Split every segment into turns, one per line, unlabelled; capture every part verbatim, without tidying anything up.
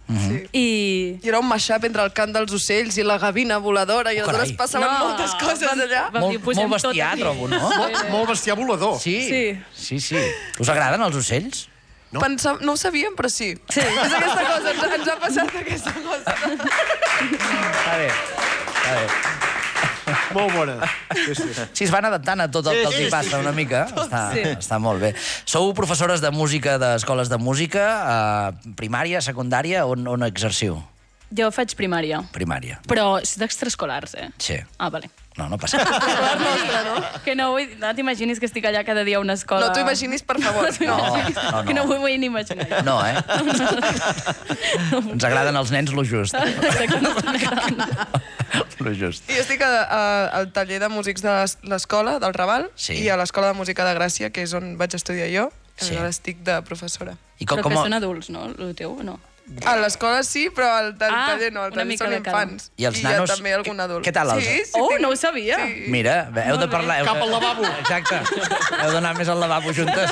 I...
I era un mashup entre el cant dels ocells i la gavina voladora, i aleshores passaven moltes coses allà.
Molt bestiar, trobo, no?
Molt bestiar volador.
Sí, sí, sí. Us agraden els ocells?
No. Pensam, no ho sabíem, però sí. Sí. És aquesta cosa, ens, ens ha passat aquesta cosa.
Està bé, està bé.
Molt bona. Sí, sí.
Sí, es van adaptant a tot el que els hi passa una mica. Està,
Sí.
està molt bé. Sou professores de música d'escoles de música, eh, primària, secundària, on, on exerciu?
Jo faig primària.
Primària.
Però és d'extraescolars, eh?
Sí.
Ah, vale.
No, no passa res.
Que no, vull, no t'imaginis que estic allà cada dia a una escola...
No t'ho imaginis, per favor.
No, no,
Que no
no.
m'ho vull ni imaginar.
No, eh? Ens agraden els nens lo just. Lo just.
I jo estic a, a, al taller de músics de l'escola, del Raval,
Sí.
i a l'Escola de Música de Gràcia, que és on vaig estudiar jo,
Sí.
i ara estic de professora.
I com,
Però
com...
que són adults, no? El teu, no?
A l'escola sí, però al al
Ah,
taller no, al
una
taller
mica
són
de cada.
infants.
I els
hi
nanos,
ha també algun adult.
què tal els-
Sí, sí,
Oh,
tinc-
no ho sabia.
Sí.
Mira, heu de
Molt bé.
parlar... Heu
Cap
de...
al lavabo.
Exacte. Heu d'anar més al lavabo juntes.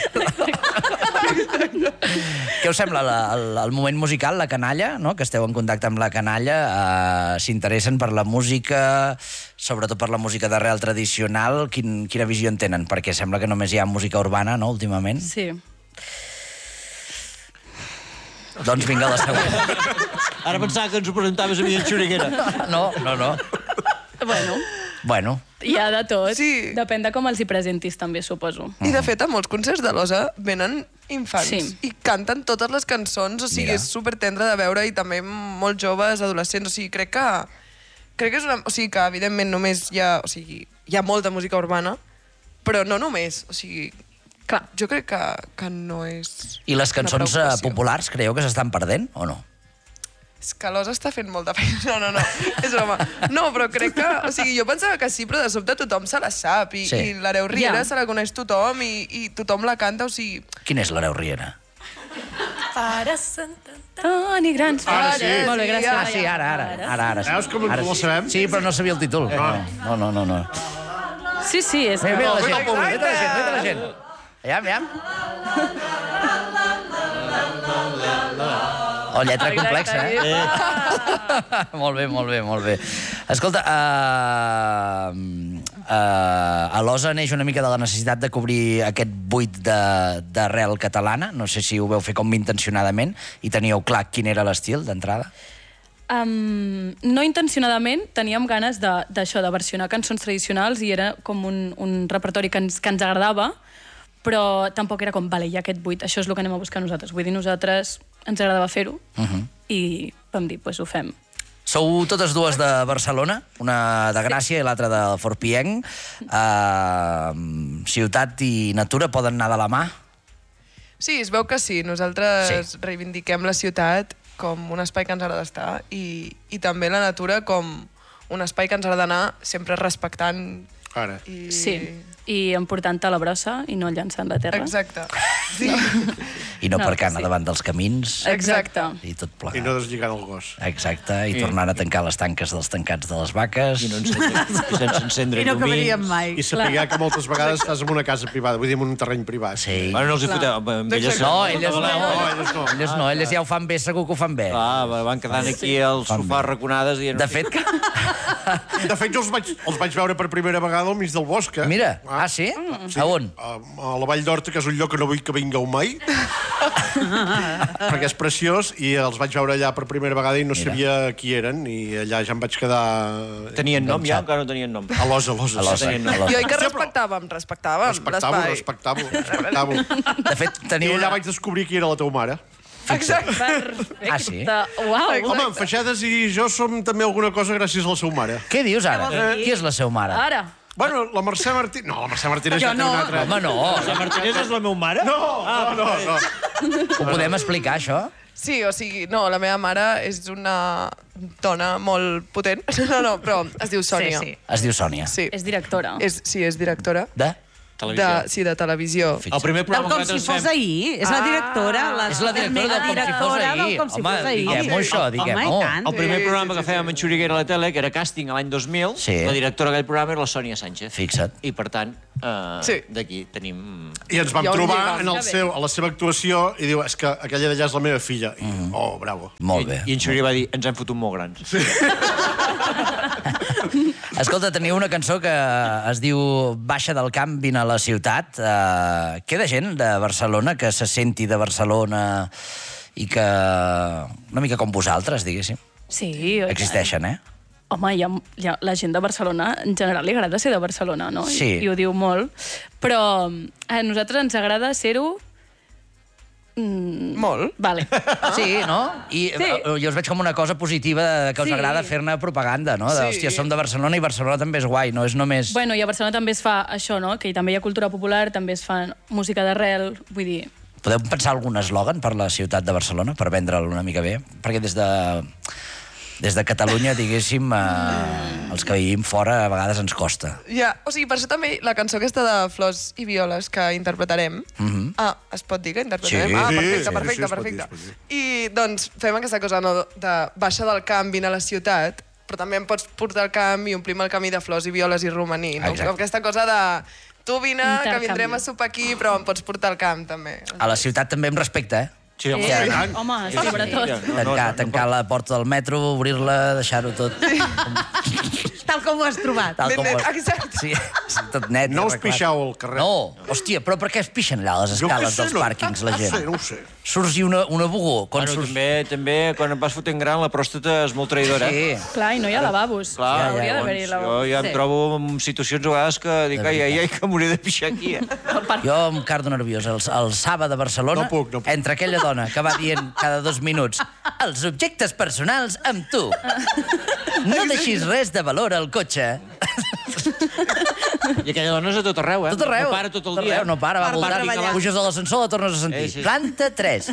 Què us sembla la, el, el moment musical, la canalla, no? Que esteu en contacte amb la canalla, eh, s'interessen per la música, sobretot per la música d'arrel tradicional, quin, quina visió en tenen? Perquè sembla que només hi ha música urbana, no?, últimament.
Sí.
Doncs vinga, la següent.
Ara pensava que ens ho presentaves a mi en Xuriguera.
No, no, no.
Bueno,
Bueno,
hi ha de tot.
Sí.
Depèn de com els hi presentis, també, suposo.
I de fet, a molts concerts de l'Osa venen infants
Sí.
i canten totes les cançons, o sigui,
Mira.
és supertendre de veure, i també molt joves, adolescents, o sigui, crec que crec que és una... O sigui, que evidentment només hi ha... O sigui, hi ha molta música urbana, però no només, o sigui...
Clar.
Jo crec que, que no és...
i les
una
cançons eh,
preocupació.
populars creieu que s'estan perdent o no?
És que l'Osa està fent molta feina. No, no, no, és broma. No, però crec que... O sigui, jo pensava que sí, però de sobte tothom se la sap, i,
Sí.
i l'Hereu Riera
Ja.
se la coneix tothom, i, i tothom la canta, o sigui...
Quin és l'Hereu Riera?
Para Sant Antoni, grans
Ara
pares.
sí.
Molt bé, gràcies.
Ah, sí, ara, ara. Ara, ara sí.
Veus com
Ara
la
sí.
sabem?
Sí, però no sabia el títol. No, no, no, no.
Sí, sí, és...
Mira, mira la gent,
Exacte.
mira la gent, mira la gent. Aviam, aviam. Oh, lletra complexa, eh? Molt bé, molt bé, molt bé. Escolta, uh, uh, a l'Osa neix una mica de la necessitat de cobrir aquest buit de- d'arrel catalana. No sé si ho veu fer com intencionadament i teníeu clar quin era l'estil d'entrada.
Um, no intencionadament, teníem ganes de- d'això, de, de versionar cançons tradicionals, i era com un, un repertori que ens, que ens agradava, però tampoc era com, vale, hi ha aquest buit, això és el que anem a buscar nosaltres. Vull dir, nosaltres ens agradava fer-ho,
Uh -huh.
i vam dir, doncs pues, ho fem.
Sou totes dues de Barcelona, una de Gràcia i l'altra de Forpienc. Uh, ciutat i natura poden anar de la mà?
Sí, es veu que sí. Nosaltres
Sí.
reivindiquem la ciutat com un espai que ens agrada estar, i, i també la natura com un espai que ens agrada anar sempre respectant.
Ara.
I...
Sí, i emportant-te a la brossa i no llançant la terra.
Exacte. Sí.
I no
No,
aparcant
sí.
a davant dels camins
Exacte.
i tot
I
plegat.
no deslligant el gos.
Exacte, i tornant a tancar les tanques dels tancats de les vaques.
I, no encendre, i sense encendre
I no
llumins.
acabaríem mai.
I saber que moltes vegades estàs en una casa privada, vull dir, en un terreny privat.
Sí.
Bueno, no els hi foteu. Amb elles,
No, elles no.
No, elles no.
Elles no, elles ja ho fan bé, segur que ho fan bé.
Clar, van quedant aquí al sofà raconades i...
De fet, que...
De fet, jo els vaig, els vaig veure per primera vegada al mig del bosc. Eh?
Mira, ah, sí?
Sí.
A on?
A, a la Vall d'Horta, que és un lloc que no vull que vingueu mai, perquè és preciós, i els vaig veure allà per primera vegada i no
Mira.
sabia qui eren, i allà ja em vaig quedar...
Tenien nom ja? Encara no tenien nom.
A l'Osa, a l'Osa.
A l'Osa,
Sí.
a l'Osa.
Jo i que
Sí, però-
respectàvem, respectàvem
Respectavo,
l'espai.
respectavo, respectavo.
De fet,
I
teniu
allà
una...
vaig descobrir qui era la teva mare.
Exacte.
Perfecte.
Ah, sí?
Uau.
Home, en Feixades i jo som també alguna cosa gràcies a la seva mare.
Què dius ara? Qui és la seva mare?
Ara.
Bueno, la Mercè Martí... No, la Mercè Martínez ja té
no.
una altra...
Home, no.
La Martínez és la meva mare?
No, no, no, no.
Ho podem explicar, això?
Sí, o sigui, no, la meva mare és una dona molt potent. No, no, però es diu Sònia.
Sí, sí.
Es diu Sònia.
Sí.
És directora.
És, sí, és directora.
De?
Televisió.
De, sí, de televisió.
El primer
Del
programa
Com
que
si fos
nosaltres fem...
ahir. És la directora. La
És la directora del Com si fos
directora del
ahir.
Com si
Home,
fos ahir.
diguem-ho això,
Home,
diguem-ho.
i tant.
El primer programa que fèiem en Xuriguera a la tele, que era càsting a l'any dos mil,
Sí.
la directora d'aquell programa era la Sònia Sánchez.
Fixa't.
I, per tant, eh,
Sí.
d'aquí tenim...
I ens vam
Hi ha un
trobar
lligam.
en el seu, a la seva actuació i diu, és que aquella d'allà és la meva filla. I, oh, bravo.
Molt bé.
I, I en Xuriguera va dir, ens hem fotut molt grans. Sí.
Escolta, teniu una cançó que es diu Baixa del camp, vine a la ciutat. Uh, queda gent de Barcelona que se senti de Barcelona i que... una mica com vosaltres, diguéssim.
Sí. oi tant.
Existeixen, eh?
Home, hi ha, hi ha, la gent de Barcelona, en general, li agrada ser de Barcelona, no?
Sí.
I, i ho diu molt. Però a nosaltres ens agrada ser-ho...
Molt.
Vale.
Sí, no? I
Sí.
eh, jo us veig com una cosa positiva de que us
Sí.
agrada fer-ne propaganda, no? De,
Sí.
hòstia, som de Barcelona i Barcelona també és guai, no és només...
Bueno, i a Barcelona també es fa això, no? Que també hi ha cultura popular, també es fa música d'arrel, vull dir...
Podeu pensar algun eslògan per la ciutat de Barcelona, per vendre'l una mica bé? Perquè des de... Des de Catalunya, diguéssim, eh, els que vivim fora a vegades ens costa.
Ja, o sigui, per això també la cançó aquesta de Flors i Violes que interpretarem...
Mhm.
Ah, es pot dir que interpretarem?
Sí.
Ah,
Sí,
perfecte,
sí,
perfecte,
sí, es pot
perfecte.
dir, es pot dir.
I, doncs, fem aquesta cosa, no?, de baixa del camp, vine a la ciutat, però també em pots portar al camp i omplim el camí de flors i violes i romaní, no?
Exacte.
Aquesta cosa de... Tu vine, que
Intercanvi.
vindrem a sopar aquí, però em pots portar al camp, també.
A la ciutat també amb respecte, eh?
Sí, home,
Eh,
i tant.
home,
Sí,
sobretot.
sí, sí. No, no,
Tancar,
no,
tancar la porta del metro, obrir-la, deixar-ho tot...
Tal com ho has trobat.
Tal com
Ben net,
ho-
exacte.
Sí, sí, tot net.
No us
arreglat.
pixeu al carrer.
No, hòstia, però per què es pixen allà a les
Jo què
escales
sé,
dels
no-
pàrquings, la gent?
No ho sé, no ho sé.
Surts i una, una bugó. Quan
Bueno,
surts...
també, també, quan em vas fotent gran, la pròstata és molt traïdora.
Sí.
Clar, i no hi ha lavabos.
Clar,
Ja, ja,
Hauria d'haver-hi
llavors, jo
lavabos.
ja em
Sí.
trobo en situacions a vegades que dic, ai, ai, ai, que m'hauré de pixar aquí. Eh?
Jo em cardo nerviós. El, el Saba de Barcelona,
No puc, no puc.
entre aquella dona que va dient cada dos minuts els objectes personals amb tu. No deixis res de valor al cotxe.
I aquella dona és a tot arreu, eh?
Tot arreu.
No para tot el
Tot
dia.
arreu, no para, va
Per
voltant.
treballar.
Puges a l'ascensor, la tornes a sentir.
Eh, sí.
Planta tres.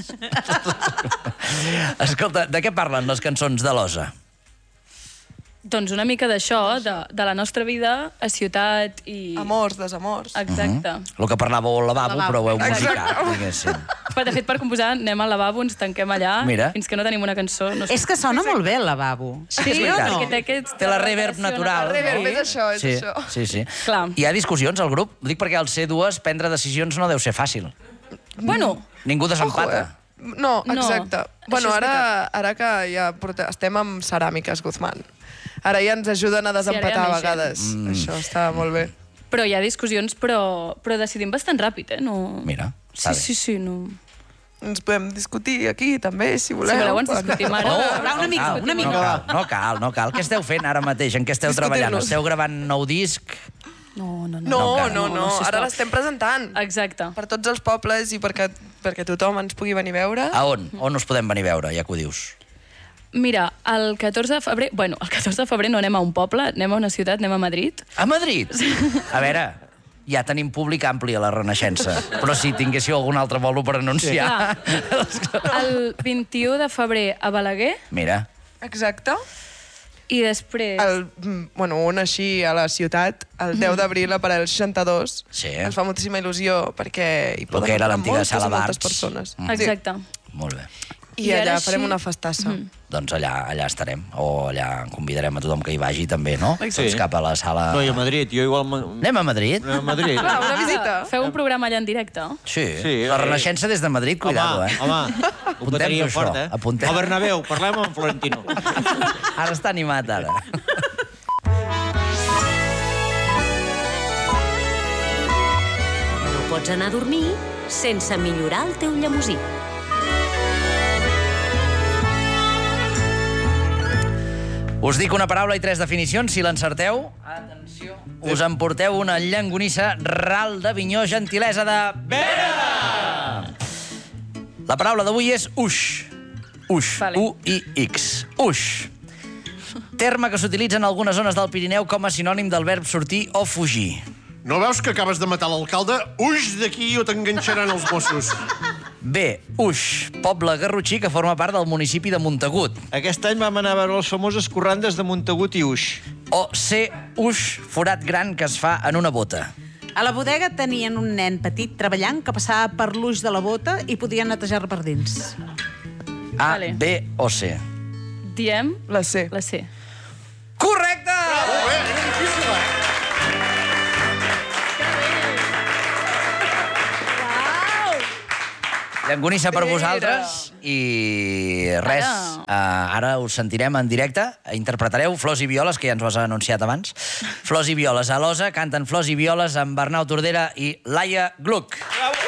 Escolta, de què parlen les cançons de l'Osa?
Doncs una mica d'això, de, de la nostra vida a ciutat i...
Amors, desamors.
Exacte.
El que parlàveu al lavabo,
Lavabo.
però ho heu
Exacte.
musicat, diguéssim.
Però, de fet, per composar, anem al lavabo, ens tanquem allà,
Mira.
fins que no tenim una cançó. No sé.
És que sona molt bé el lavabo.
Sí, és veritat.
perquè té, aquest,
Té la reverb natural.
El reverb
no?
és això, és
Sí,
això.
sí, sí.
Clar.
Hi ha discussions al grup? Ho dic perquè al ser dues, prendre decisions no deu ser fàcil.
Bueno,
Ningú desempata.
Ojo, eh? No,
No,
exacte.
això
Bueno,
és
ara, ara que ja porta, estem amb Ceràmiques Guzmán. Ara ja ens ajuden a
ara hi ha
desempatar a
més gent.
vegades. Mm. Això està molt bé.
però hi ha discussions, però, però decidim bastant ràpid, eh? No...
Mira,
Sí,
està bé.
sí, sí, no...
Ens podem discutir aquí, també, si voleu.
Si voleu, ens discutim ara.
No,
Va, una mica,
cal,
una mica.
No cal, no cal, no cal. Què esteu fent ara mateix? En què esteu treballant?
Discutir-nos.
Esteu gravant nou disc?
No, no, no.
No,
encara
no,
no,
no,
sisplau.
ara l'estem presentant.
Exacte.
Per tots els pobles i perquè, perquè tothom ens pugui venir a veure.
A on? On us podem venir a veure, ja que ho dius?
Mira, el catorze de febrer... Bueno, el catorze de febrer no anem a un poble, anem a una ciutat, anem a Madrid.
A Madrid? A veure, ja tenim públic ampli a la Renaixença, però si tinguéssiu algun altre bolo per anunciar...
El vint-i-u de febrer a Balaguer
Mira,
Exacte.
i després...
El, mm, bueno, un així a la ciutat, el deu d'abril a Parell seixanta-dos.
Sí.
Ens fa moltíssima il·lusió perquè hi
el
poden
que era
entrar
l'antiga
moltes,
sala
moltes
d'arts.
persones.
Mm.
Exacte.
Molt bé.
I,
I ara
allà
així-
farem una festassa. Mm.
Doncs allà, allà estarem, o allà convidarem a tothom que hi vagi també, no?
Sí.
Doncs cap a la sala...
No, i a Madrid, jo igual... me-
Anem a Madrid?
Anem a Madrid.
Ah, una visita.
Feu un programa allà en directe?
Sí.
Sí,
La
eh.
Renaixença des de Madrid, cuidado,
home,
eh?
home, ho
Apuntem-nos
petaria
això,
fort, eh?
apuntem.
Al Bernabéu, parlem amb Florentino.
Ara està animat, ara.
No pots anar a dormir sense millorar el teu llemosí.
Us dic una paraula i tres definicions. Si l'encerteu, atenció, us emporteu una llangonissa ral d'Avinyó, gentilesa de... Vera! La paraula d'avui és uix. Uix.
Vale.
U I X. Uix. Terme que s'utilitza en algunes zones del Pirineu com a sinònim del verb sortir o fugir.
No veus que acabes de matar l'alcalde? Uix d'aquí o t'enganxaran els Mossos.
B. Uix, poble garrotxí que forma part del municipi de Montagut.
Aquest any vam anar a veure les famoses corrandes de Montagut i Uix.
O C. Uix, forat gran que es fa en una bota.
A la bodega tenien un nen petit treballant que passava per l'uix de la bota i podia netejar-la per dins.
A,
Vale.
B o C?
Diem
La C.
la C.
Correcte!
Molt bé, era difícil, eh?
Llangonissa per
Era.
vosaltres i res,
Ara.
uh, ara us sentirem en directe. Interpretareu Flors i Violes, que ja ens ho has anunciat abans. Flors i Violes a l'Osa, canten Flors i Violes amb Arnau Tordera i Laia Gluck.
Bravo.